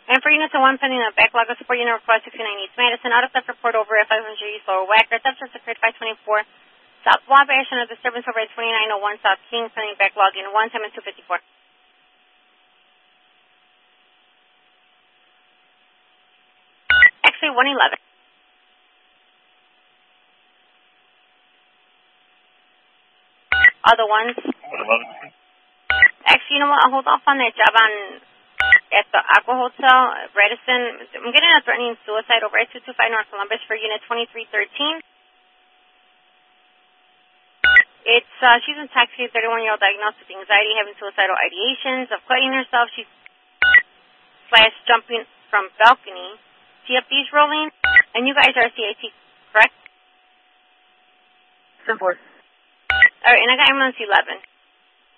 And for units of 1 pending a backlog of support unit request 69 East Madison, out of theft report over at 500 East Lower Wacker, theft has occurred 524 South Wabash, and a disturbance over at 2901 South King, pending backlog in 1 time and 254. X-ray 111. Other ones. 111. Actually, you know what? I'll hold off on that job at the Aqua Hotel, Radisson. I'm getting a threatening suicide over at 225 North Columbus for unit 2313. It's, she's intoxicated, 31-year-old, diagnosed with anxiety, having suicidal ideations of cutting herself. She's jumping from balcony. CFD's rolling. And you guys are CAT, correct? 10-4. All right, and I got ambulance 11.